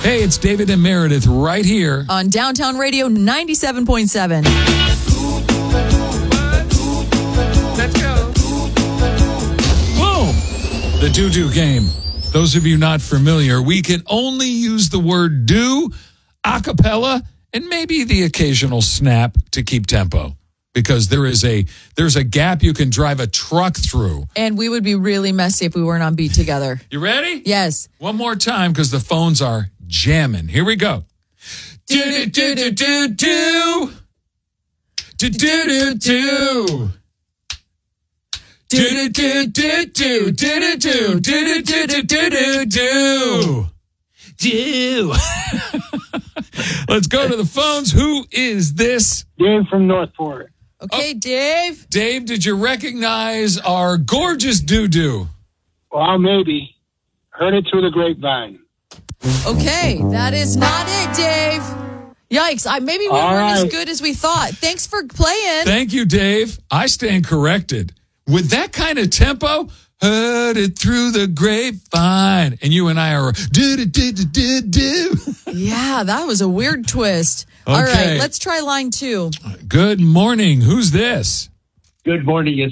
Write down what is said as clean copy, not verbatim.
Hey, it's David and Meredith right here on Downtown Radio 97.7. Let's go. Boom. The do-do game. Those of you not familiar, we can only use the word do, a cappella, and maybe the occasional snap to keep tempo. Because there's a gap you can drive a truck through. And we would be really messy if we weren't on beat together. You ready? Yes. One more time because the phones are jamming. Here we go. Do do do do do do. Do do do do. Do do do do do do do do do do do do do. Do. Let's go to the phones. Who is this? Dave from Northport. Okay, Dave. Dave, did you recognize our gorgeous doo-doo? Well, maybe. Heard it through the grapevine. Okay, that is not it, Dave. Yikes, maybe we weren't as good as we thought. Thanks for playing. Thank you, Dave. I stand corrected. With that kind of tempo, heard it through the grapevine. And you and I are do-do-do-do-do-do. Yeah, that was a weird twist. Okay. All right, let's try line 2. Good morning. Who's this? Good morning.